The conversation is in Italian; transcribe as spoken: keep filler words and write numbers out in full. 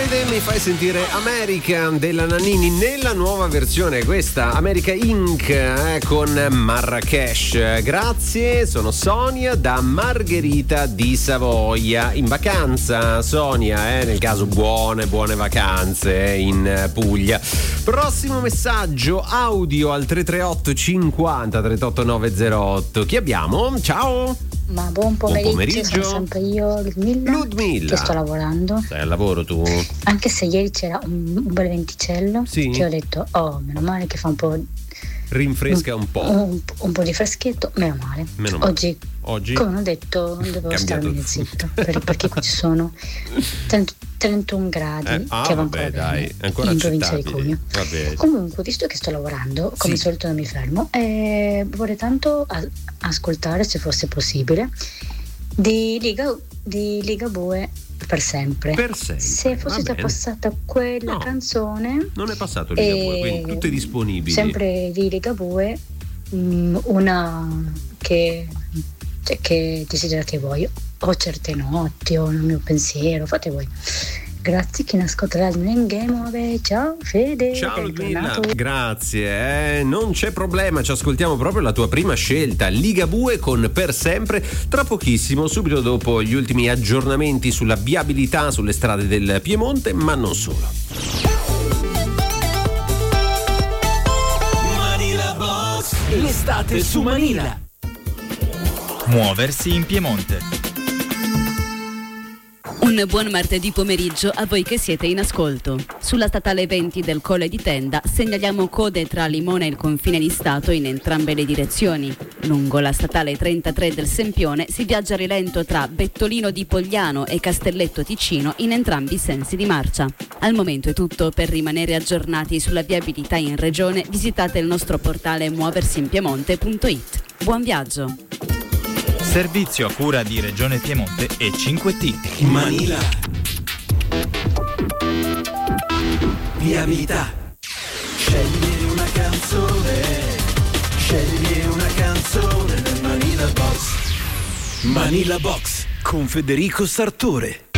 Fede, mi fai sentire America della Nannini nella nuova versione, questa America Incorporated eh, con Marrakesh. Grazie, sono Sonia da Margherita di Savoia, in vacanza Sonia, eh, nel caso buone buone vacanze eh, in Puglia. Prossimo messaggio audio al tre tre otto cinquanta trentotto novecentotto. Chi abbiamo? Ciao. Ma buon pomeriggio, buon pomeriggio. Sono sempre io, Ludmilla, Ludmilla, che sto lavorando. Stai al lavoro tu? Anche se ieri c'era un, un bel venticello, sì, che ho detto, oh, meno male che fa un po'... Rinfresca un po'. Un, un po' di freschetto, meno male. Meno male. Oggi, Oggi, come ho detto, dovevo starmene zitto, per, perché qui ci sono trentuno gradi, eh, ah, che va vabbè, ancora dai, bene, ancora in provincia di Cuneo. Vabbè. Comunque, visto che sto lavorando, come sì, solito non mi fermo, eh, vorrei tanto a- ascoltare, se fosse possibile, di Liga, di Ligabue per sempre. Per sempre. Se fosse già passata quella no, canzone, non è passato Ligabue, eh, quindi tutte disponibili. Sempre di Ligabue, mh, una che, cioè, che desiderate voi, o certe notti, o il mio pensiero, fate voi. Grazie, chi ne ascolterà il Game. Ciao Fede. Ciao Ludmilla, grazie, eh. Non c'è problema, ci ascoltiamo proprio la tua prima scelta, Ligabue con Per Sempre, tra pochissimo, subito dopo gli ultimi aggiornamenti sulla viabilità sulle strade del Piemonte, ma non solo. Manila Box, l'estate su Manila. Muoversi in Piemonte. Un buon martedì pomeriggio a voi che siete in ascolto. Sulla statale venti del Colle di Tenda segnaliamo code tra Limone e il confine di Stato in entrambe le direzioni. Lungo la statale trentatré del Sempione si viaggia a rilento tra Bettolino di Pogliano e Castelletto Ticino in entrambi i sensi di marcia. Al momento è tutto. Per rimanere aggiornati sulla viabilità in regione visitate il nostro portale muoversinpiemonte punto it. Buon viaggio! Servizio a cura di Regione Piemonte e cinque T. Manila. Viabilità. Scegli una canzone. Scegli una canzone nel Manila Box. Manila Box con Federico Sartore.